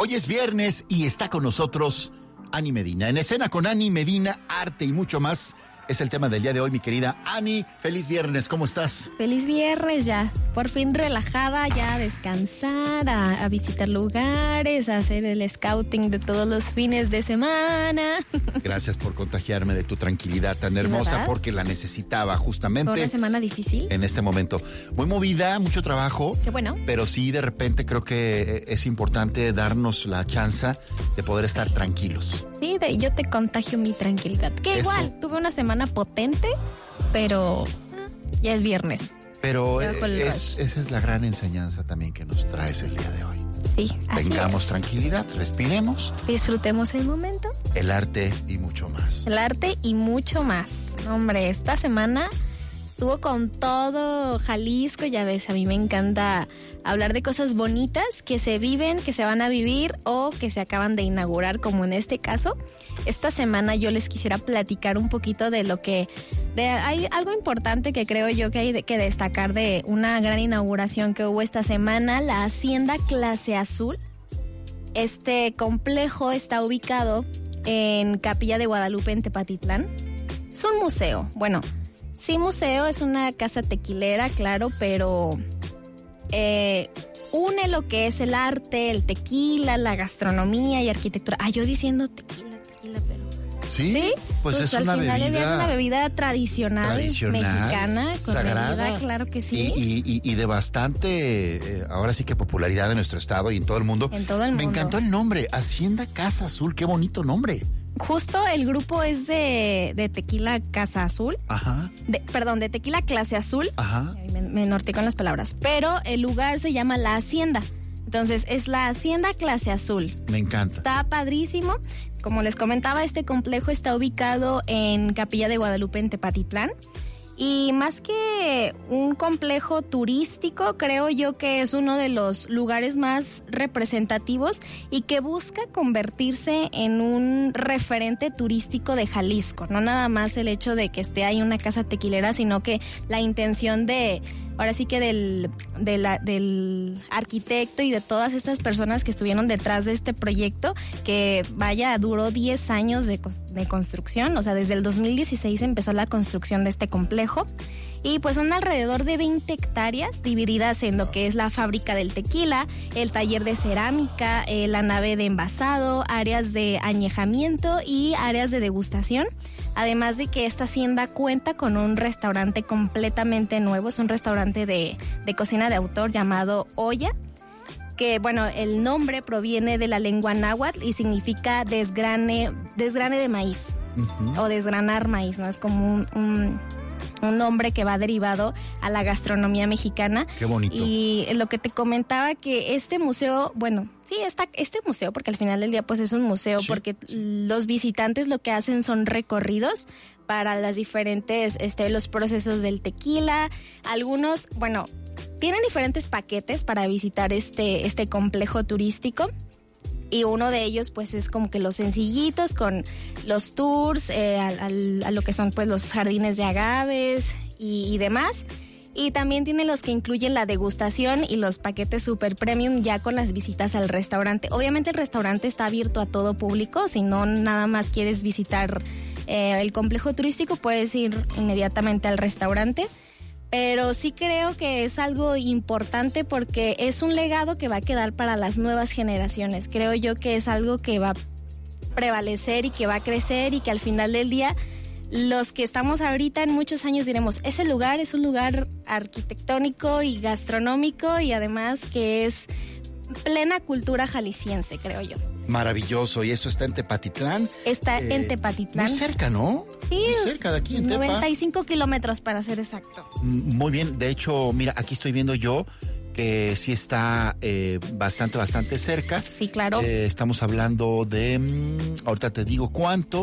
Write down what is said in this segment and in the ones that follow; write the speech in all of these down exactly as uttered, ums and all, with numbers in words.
Hoy es viernes y está con nosotros Ani Medina. En escena con Ani Medina, arte y mucho más. Es el tema del día de hoy, mi querida Ani. Feliz viernes, ¿cómo estás? Feliz viernes ya. Por fin relajada, ya a descansar, a, a visitar lugares, a hacer el scouting de todos los fines de semana. Gracias por contagiarme de tu tranquilidad tan hermosa, ¿verdad? Porque la necesitaba justamente. Fue una semana difícil. En este momento. Muy movida, mucho trabajo. Qué bueno. Pero sí, de repente creo que es importante darnos la chance de poder estar tranquilos. Sí, de, yo te contagio mi tranquilidad. Que Eso. igual, tuve una semana potente, pero ya es viernes. Pero Ya con el es, esa es la gran enseñanza también que nos traes el día de hoy. Sí, así Tengamos es. tranquilidad, respiremos, Disfrutemos el momento, el arte y mucho más. el arte y mucho más. Hombre, esta semana estuvo con todo Jalisco, ya ves, a mí me encanta hablar de cosas bonitas que se viven, que se van a vivir o que se acaban de inaugurar, como en este caso. Esta semana yo les quisiera platicar un poquito de lo que... De, hay algo importante que creo yo que hay de, que destacar de una gran inauguración que hubo esta semana, la Hacienda Clase Azul. Este complejo está ubicado en Capilla de Guadalupe, en Tepatitlán. Es un museo, bueno... Sí, museo, es una casa tequilera, claro, pero eh, une lo que es el arte, el tequila, la gastronomía y arquitectura. Ah, yo diciendo tequila, tequila, pero... ¿Sí? ¿Sí? Pues, es al una final del día bebida... es una bebida tradicional, tradicional, mexicana, con sagrada, bebida, claro que sí. Y, y, y de bastante, eh, ahora sí que popularidad en nuestro estado y en todo el mundo. En todo el Me mundo. encantó el nombre, Hacienda Casa Azul, qué bonito nombre. Justo el grupo es de, de Tequila Casa Azul, Ajá, de, perdón, de Tequila Clase Azul. ajá. Me, me norteé con las palabras. Pero el lugar se llama La Hacienda. Entonces, es la Hacienda Clase Azul. Me encanta. Está padrísimo. Como les comentaba, este complejo está ubicado en Capilla de Guadalupe, en Tepatitlán. Y más que un complejo turístico, creo yo que es uno de los lugares más representativos y que busca convertirse en un referente turístico de Jalisco. No nada más el hecho de que esté ahí una casa tequilera, sino que la intención de, ahora sí que del, de la, del arquitecto y de todas estas personas que estuvieron detrás de este proyecto, que vaya, duró diez años de, de construcción. O sea, desde el dos mil dieciséis empezó la construcción de este complejo. Y pues son alrededor de veinte hectáreas divididas en lo que es la fábrica del tequila, el taller de cerámica, eh, la nave de envasado, áreas de añejamiento y áreas de degustación. Además de que esta hacienda cuenta con un restaurante completamente nuevo, es un restaurante de, de cocina de autor llamado Olla, que bueno, el nombre proviene de la lengua náhuatl y significa desgrane, desgrane de maíz, Uh-huh. o desgranar maíz, ¿no? Es como un... un un nombre que va derivado a la gastronomía mexicana. Qué bonito. Y lo que te comentaba, que este museo, bueno, sí, está este museo, porque al final del día pues es un museo, Sí, porque sí. los visitantes lo que hacen son recorridos para las diferentes, este, los procesos del tequila. Algunos, bueno, tienen diferentes paquetes para visitar este, este complejo turístico. Y uno de ellos pues es como que los sencillitos con los tours, eh, al, al, a lo que son pues los jardines de agaves y, y demás. Y también tiene los que incluyen la degustación y los paquetes super premium ya con las visitas al restaurante. Obviamente el restaurante está abierto a todo público, si no nada más quieres visitar eh, el complejo turístico puedes ir inmediatamente al restaurante. Pero sí creo que es algo importante porque es un legado que va a quedar para las nuevas generaciones. Creo yo que es algo que va a prevalecer y que va a crecer y que al final del día los que estamos ahorita en muchos años diremos, ese lugar es un lugar arquitectónico y gastronómico y además que es plena cultura jalisciense, creo yo. Maravilloso, y eso está en Tepatitlán. Está Eh, en Tepatitlán. Muy cerca, ¿no? Sí, Muy es cerca de aquí, en Tepa. noventa y cinco kilómetros para ser exacto. Muy bien, de hecho, mira, aquí estoy viendo yo que sí está eh, bastante, bastante cerca. Sí, claro. Eh, estamos hablando de, mm, ahorita te digo cuánto,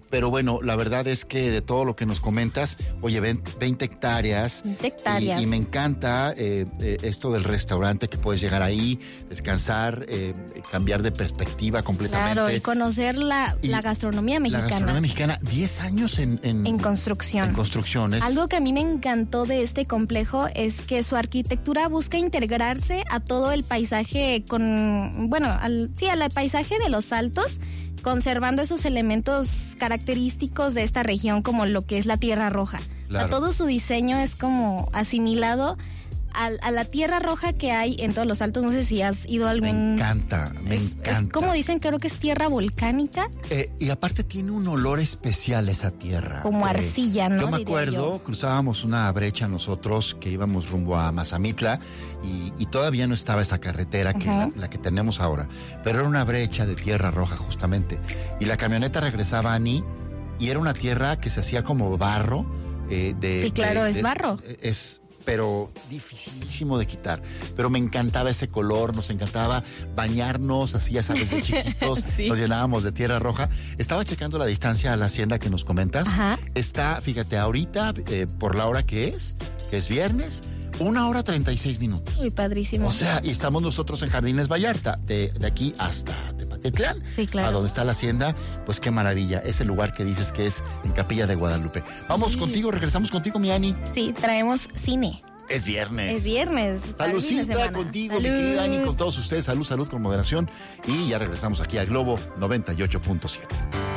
pero bueno, la verdad es que de todo lo que nos comentas, oye, veinte hectáreas. veinte hectáreas. Y, y me encanta eh, eh, esto del restaurante, que puedes llegar ahí, descansar, eh, cambiar de perspectiva completamente. Claro, y conocer la, Y la gastronomía mexicana. La gastronomía mexicana, diez años en... En, en construcción. En construcciones. Algo que a mí me encantó de este complejo es que su arquitectura busca integrarse a todo el paisaje con, bueno, al, sí, al paisaje de los Altos, conservando esos elementos característicos de esta región, como lo que es la Tierra Roja. Claro. O sea, todo su diseño es como asimilado a, a la Tierra Roja que hay en todos los Altos. No sé si has ido a algún... Me encanta, me es, encanta. Es como dicen, creo que es tierra volcánica. Eh, y aparte tiene un olor especial esa tierra. Como Eh, arcilla, ¿no? Yo me Diría acuerdo, yo. cruzábamos una brecha nosotros que íbamos rumbo a Mazamitla y, y todavía no estaba esa carretera que Ajá. la, la que tenemos ahora, pero era una brecha de tierra roja justamente. Y la camioneta regresaba a Ani y era una tierra que se hacía como barro. Eh, de, Sí, claro, de- es de- barro. Es pero dificilísimo de quitar. Pero me encantaba ese color, nos encantaba bañarnos, así ya sabes, de chiquitos, Sí. nos llenábamos de tierra roja. Estaba checando la distancia a la hacienda que nos comentas. Ajá. Está, fíjate, ahorita, eh, por la hora que es, que es viernes, una hora treinta y seis minutos. Uy, padrísimo. O sea, y estamos nosotros en Jardines Vallarta, de, de aquí hasta Tepatitlán, Sí, claro. a donde está la hacienda, pues qué maravilla, ese lugar que dices que es en Capilla de Guadalupe. Vamos Sí. contigo, regresamos contigo, mi Ani. Sí, traemos cine. Es viernes. Es viernes. para el fin de Saludcita semana. contigo, mi Salud. querida Ani, con todos ustedes. Salud, salud con moderación. Y ya regresamos aquí a Globo noventa y ocho punto siete.